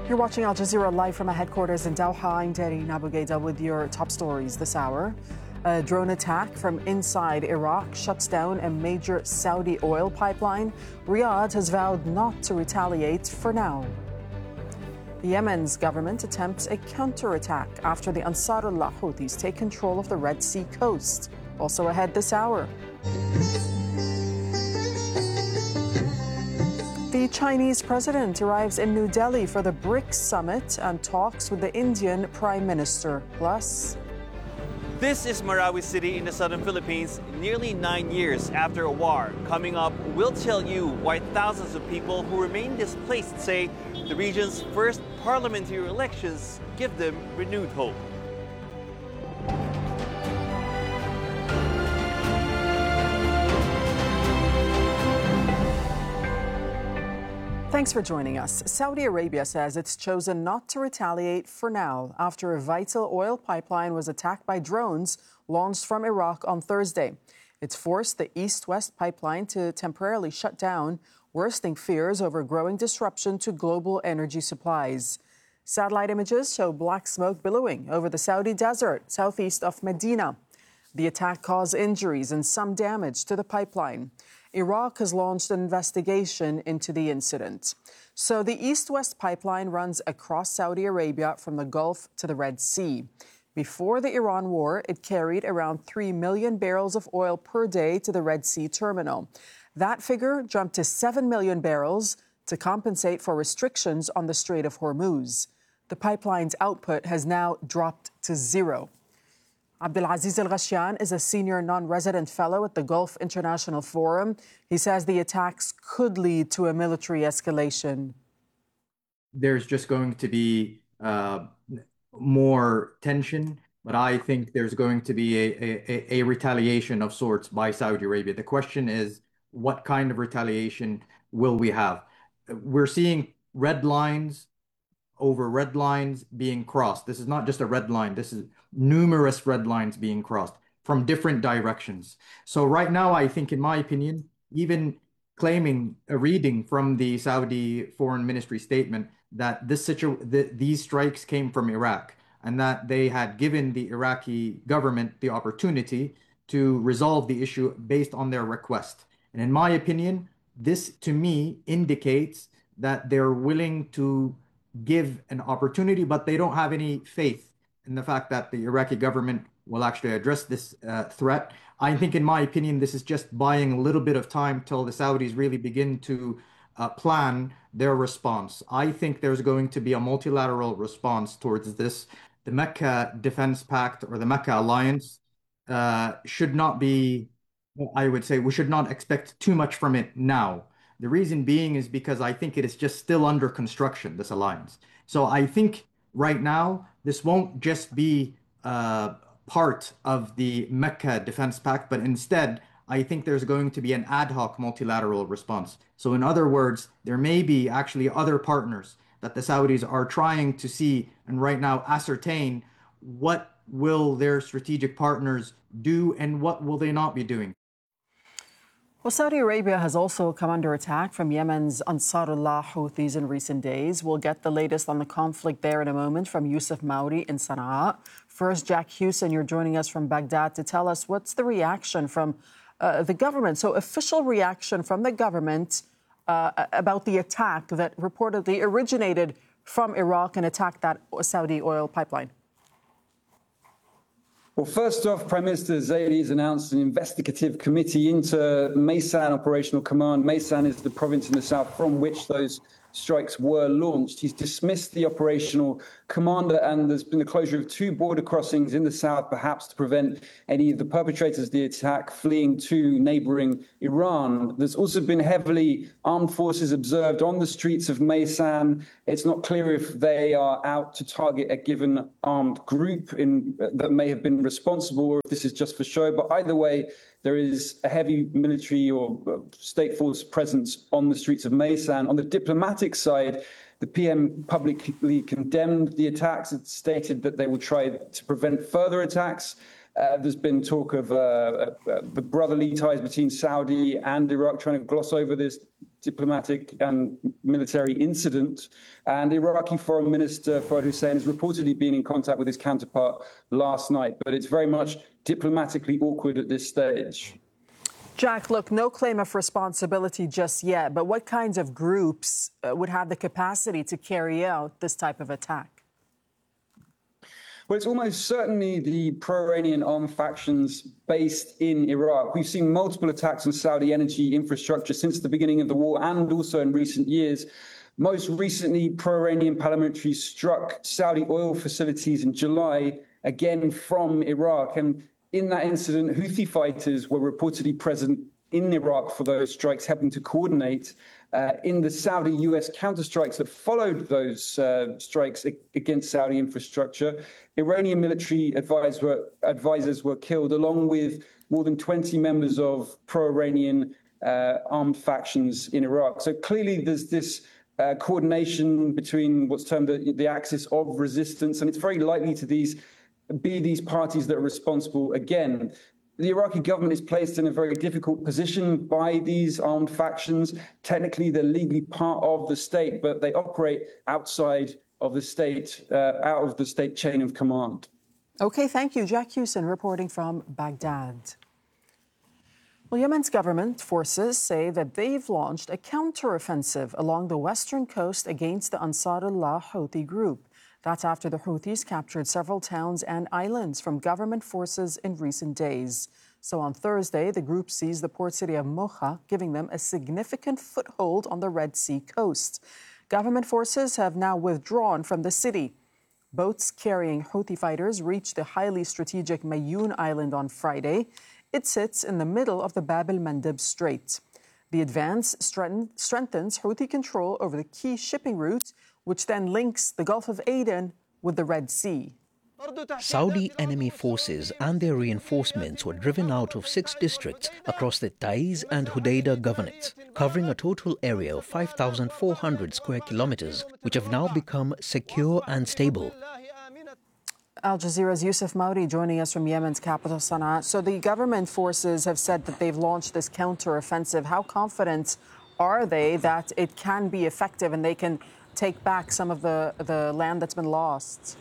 You're watching Al Jazeera live from our headquarters in Doha. I'm Darine Abu Gheda with your top stories this hour. A drone attack from inside Iraq shuts down a major Saudi oil pipeline. Riyadh has vowed not to retaliate for now. Yemen's government attempts a counterattack after the Ansarullah Houthis take control of the Red Sea coast. Also ahead this hour. The Chinese president arrives in New Delhi for the BRICS summit and talks with the Indian Prime Minister. Plus, this is Marawi City in the southern Philippines, nearly 9 years after a war. Coming up, we'll tell you why thousands of people who remain displaced say the region's first parliamentary elections give them renewed hope. Thanks for joining us. Saudi Arabia says it's chosen not to retaliate for now after a vital oil pipeline was attacked by drones launched from Iraq on Thursday. It's forced the East-West pipeline to temporarily shut down, worsening fears over growing disruption to global energy supplies. Satellite images show black smoke billowing over the Saudi desert southeast of Medina. The attack caused injuries and some damage to the pipeline. Iraq has launched an investigation into the incident. So the East-West pipeline runs across Saudi Arabia from the Gulf to the Red Sea. Before the Iran war, it carried around 3 million barrels of oil per day to the Red Sea terminal. That figure jumped to 7 million barrels to compensate for restrictions on the Strait of Hormuz. The pipeline's output has now dropped to zero. Abdulaziz Al-Ghashyan is a senior non-resident fellow at the Gulf International Forum. He says the attacks could lead to a military escalation. There's just going to be more tension, but I think there's going to be a retaliation of sorts by Saudi Arabia. The question is, what kind of retaliation will we have? We're seeing red lines over red lines being crossed. This is not just a red line. This is numerous red lines being crossed from different directions. So right now, I think, in my opinion, even claiming a reading from the Saudi Foreign Ministry statement that these strikes came from Iraq and that they had given the Iraqi government the opportunity to resolve the issue based on their request. And in my opinion, this to me indicates that they're willing to give an opportunity, but they don't have any faith in the fact that the Iraqi government will actually address this threat. I think, in my opinion, this is just buying a little bit of time till the Saudis really begin to plan their response. I think there's going to be a multilateral response towards this. The Mecca Defense Pact or the Mecca Alliance should not be, I would say, we should not expect too much from it now. The reason being is because I think it is just still under construction, this alliance. So I think right now, this won't just be part of the Mecca Defense Pact, but instead, I think there's going to be an ad hoc multilateral response. So in other words, there may be actually other partners that the Saudis are trying to see and right now ascertain what will their strategic partners do and what will they not be doing. Well, Saudi Arabia has also come under attack from Yemen's Ansarullah Houthis in recent days. We'll get the latest on the conflict there in a moment from Yusuf Mauri in Sana'a. First, Jack Hewson, you're joining us from Baghdad to tell us what's the reaction from the government. So official reaction from the government about the attack that reportedly originated from Iraq and attacked that Saudi oil pipeline. Well, first off, Prime Minister Zaidi has announced an investigative committee into Maysan Operational Command. Maysan is the province in the south from which those strikes were launched. He's dismissed the operational commander, and there's been the closure of 2 border crossings in the south, perhaps to prevent any of the perpetrators of the attack fleeing to neighboring Iran. There's also been heavily armed forces observed on the streets of Maysan. It's not clear if they are out to target a given armed group that may have been responsible, or if this is just for show. But either way, there is a heavy military or state force presence on the streets of Maysan. On the diplomatic side, the PM publicly condemned the attacks. It stated that they will try to prevent further attacks. There's been talk of the brotherly ties between Saudi and Iraq, trying to gloss over this diplomatic and military incident. And Iraqi Foreign Minister Fouad Hussein has reportedly been in contact with his counterpart last night, but it's very much diplomatically awkward at this stage. Jack, look, no claim of responsibility just yet, but what kinds of groups would have the capacity to carry out this type of attack? Well, it's almost certainly the pro-Iranian armed factions based in Iraq. We've seen multiple attacks on Saudi energy infrastructure since the beginning of the war and also in recent years. Most recently, pro-Iranian paramilitaries struck Saudi oil facilities in July, again from Iraq. And in that incident, Houthi fighters were reportedly present in Iraq for those strikes, helping to coordinate. In the Saudi-US counterstrikes that followed those strikes against Saudi infrastructure, Iranian military advisors were killed, along with more than 20 members of pro-Iranian armed factions in Iraq. So clearly there's this coordination between what's termed the axis of resistance, and it's very likely to be these parties that are responsible again. The Iraqi government is placed in a very difficult position by these armed factions. Technically, they're legally part of the state, but they operate outside of the state, out of the state chain of command. OK, thank you. Jack Hewson reporting from Baghdad. Well, Yemen's government forces say that they've launched a counteroffensive along the western coast against the Ansarullah Houthi group. That's after the Houthis captured several towns and islands from government forces in recent days. So on Thursday, the group seized the port city of Mocha, giving them a significant foothold on the Red Sea coast. Government forces have now withdrawn from the city. Boats carrying Houthi fighters reached the highly strategic Mayoun Island on Friday. It sits in the middle of the Bab el-Mandeb Strait. The advance strengthens Houthi control over the key shipping route, which then links the Gulf of Aden with the Red Sea. Saudi enemy forces and their reinforcements were driven out of 6 districts across the Taiz and Hudaydah governorates, covering a total area of 5,400 square kilometers, which have now become secure and stable. Al Jazeera's Yusuf Mauri joining us from Yemen's capital, Sana'a. So the government forces have said that they've launched this counteroffensive. How confident are they that it can be effective and they can take back some of the land that's been lost?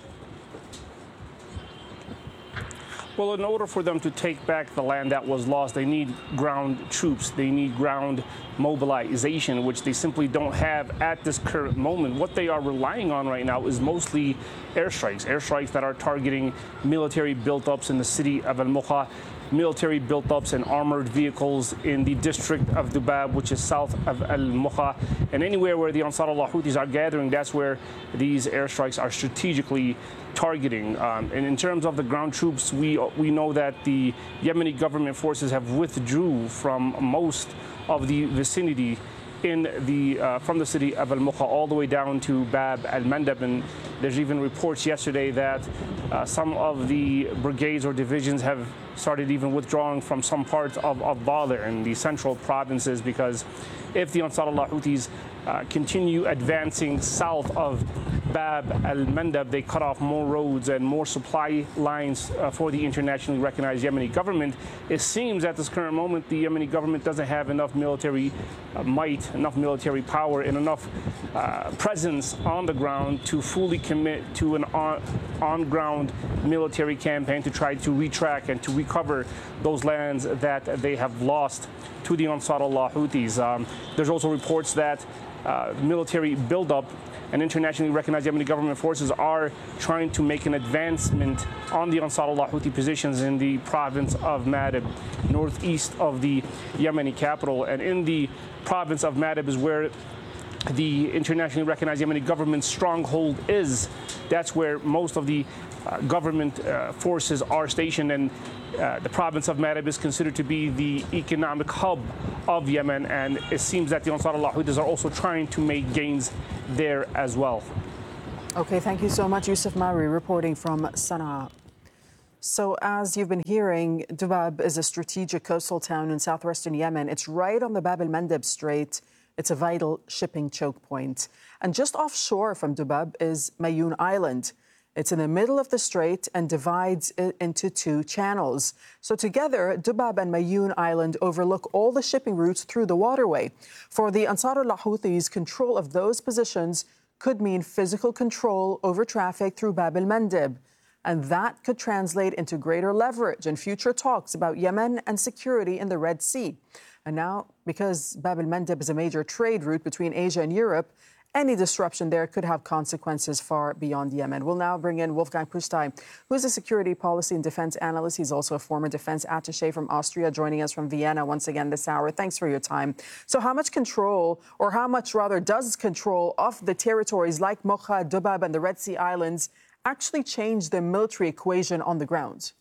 Well, in order for them to take back the land that was lost, they need ground troops. They need ground mobilization, which they simply don't have at this current moment. What they are relying on right now is mostly airstrikes that are targeting military built-ups in the city of Al-Mocha, military built-ups and armored vehicles in the district of Dubab, which is south of Al-Mocha. And anywhere where the Ansarullah Houthis are gathering, that's where these airstrikes are strategically targeting. And in terms of the ground troops, we know that the Yemeni government forces have withdrew from most of the vicinity in from the city of Al-Mocha all the way down to Bab al-Mandeb. And there's even reports yesterday that some of the brigades or divisions have started even withdrawing from some parts of Badr in the central provinces, because if the Ansarullah Houthis continue advancing south of Bab al-Mandeb, they cut off more roads and more supply lines for the internationally recognized Yemeni government. It seems at this current moment the Yemeni government doesn't have enough military might, enough military power, and enough presence on the ground to fully commit to an on-ground military campaign to try to retrack and to recover those lands that they have lost to the Ansarullah Houthis. There's also reports that military buildup and internationally recognized Yemeni government forces are trying to make an advancement on the Ansarullah Houthi positions in the province of Madib, northeast of the Yemeni capital. And in the province of Madib is where the internationally recognized Yemeni government stronghold is. That's where most of the government forces are stationed, and the province of Madib is considered to be the economic hub of Yemen, and it seems that the Ansarullah Houthis are also trying to make gains there as well. Okay, thank you so much, Yusuf Mauri, reporting from Sana'a. So as you've been hearing, Dubab is a strategic coastal town in southwestern Yemen. It's right on the Bab el-Mandeb Strait. It's a vital shipping choke point. And just offshore from Dubab is Mayoun Island. It's in the middle of the strait and divides it into two channels. So together, Dubab and Mayoun Island overlook all the shipping routes through the waterway. For the Ansarullah Houthis, control of those positions could mean physical control over traffic through Bab el-Mandeb. And that could translate into greater leverage in future talks about Yemen and security in the Red Sea. And now, because Bab el-Mandeb is a major trade route between Asia and Europe, any disruption there could have consequences far beyond Yemen. We'll now bring in Wolfgang Pusztai, who is a security policy and defense analyst. He's also a former defense attaché from Austria, joining us from Vienna once again this hour. Thanks for your time. So how much control, or how much rather does control of the territories like Mocha, Dubab and the Red Sea Islands actually change the military equation on the ground?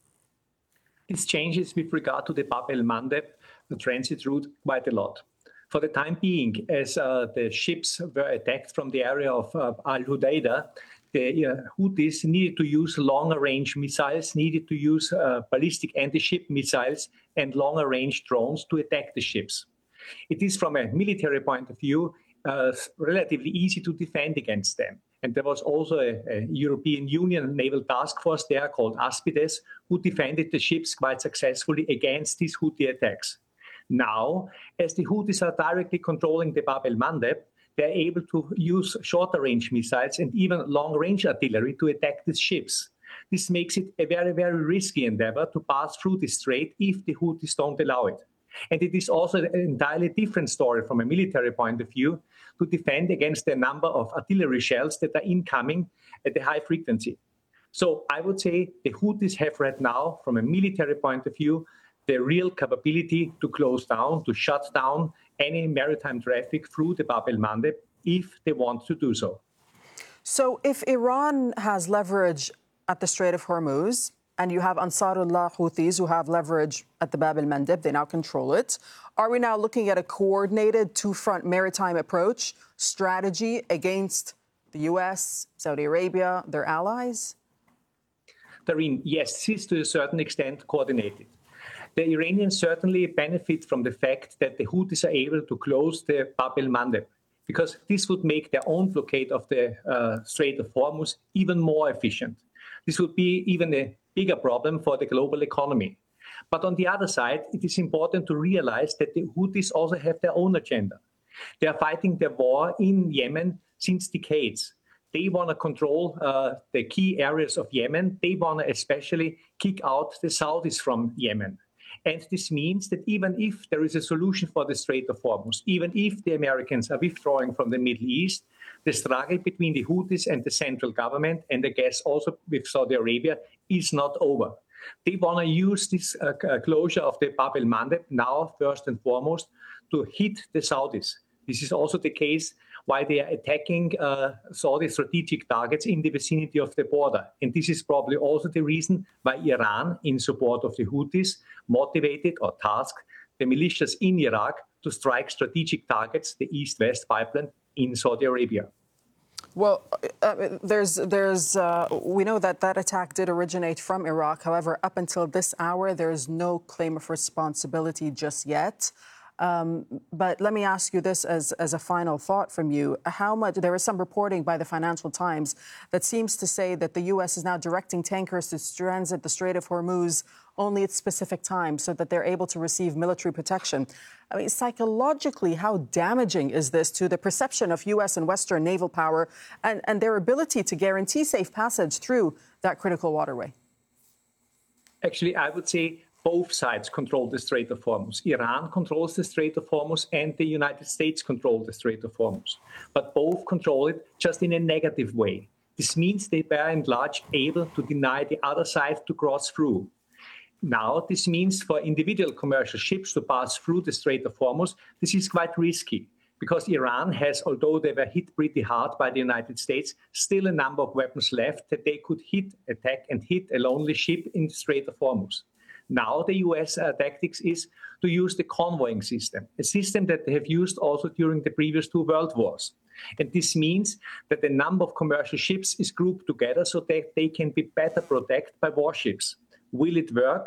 This changes with regard to the Bab el-Mandeb, the transit route, quite a lot. For the time being, as the ships were attacked from the area of Al-Hudaydah, the Houthis needed to use longer-range missiles, needed to use ballistic anti-ship missiles and longer-range drones to attack the ships. It is, from a military point of view, relatively easy to defend against them. And there was also a European Union naval task force there called Aspides, who defended the ships quite successfully against these Houthi attacks. Now, as the Houthis are directly controlling the Bab el-Mandeb, they're able to use shorter-range missiles and even long-range artillery to attack these ships. This makes it a very, very risky endeavor to pass through the strait if the Houthis don't allow it. And it is also an entirely different story from a military point of view to defend against the number of artillery shells that are incoming at a high frequency. So I would say the Houthis have right now, from a military point of view, the real capability to close down, to shut down any maritime traffic through the Bab el-Mandeb if they want to do so. So if Iran has leverage at the Strait of Hormuz, and you have Ansarullah Houthis who have leverage at the Bab el-Mandeb, they now control it, are we now looking at a coordinated two-front maritime approach strategy against the U.S., Saudi Arabia, their allies? Darine, yes, this is to a certain extent coordinated. The Iranians certainly benefit from the fact that the Houthis are able to close the Bab el-Mandeb, because this would make their own blockade of the Strait of Hormuz even more efficient. This would be even a bigger problem for the global economy. But on the other side, it is important to realize that the Houthis also have their own agenda. They are fighting the war in Yemen since decades. They want to control the key areas of Yemen. They want to especially kick out the Saudis from Yemen. And this means that even if there is a solution for the Strait of Hormuz, even if the Americans are withdrawing from the Middle East, the struggle between the Houthis and the central government, and I guess also with Saudi Arabia, is not over. They want to use this closure of the Bab el-Mandeb now, first and foremost, to hit the Saudis. This is also the case why they are attacking Saudi strategic targets in the vicinity of the border. And this is probably also the reason why Iran, in support of the Houthis, motivated or tasked the militias in Iraq to strike strategic targets, the East-West pipeline in Saudi Arabia. Well, we know that that attack did originate from Iraq. However, up until this hour, there is no claim of responsibility just yet. But let me ask you this as a final thought from you. There is some reporting by the Financial Times that seems to say that the U.S. is now directing tankers to transit the Strait of Hormuz only at specific times so that they're able to receive military protection. I mean, psychologically, how damaging is this to the perception of U.S. and Western naval power and their ability to guarantee safe passage through that critical waterway? Actually, I would say both sides control the Strait of Hormuz. Iran controls the Strait of Hormuz and the United States control the Strait of Hormuz. But both control it just in a negative way. This means they are, and large, able to deny the other side to cross through. Now, this means for individual commercial ships to pass through the Strait of Hormuz, this is quite risky because Iran has, although they were hit pretty hard by the United States, still a number of weapons left that they could attack and hit a lonely ship in the Strait of Hormuz. Now the U.S. tactics is to use the convoying system, a system that they have used also during the previous two world wars. And this means that the number of commercial ships is grouped together so that they can be better protected by warships. Will it work?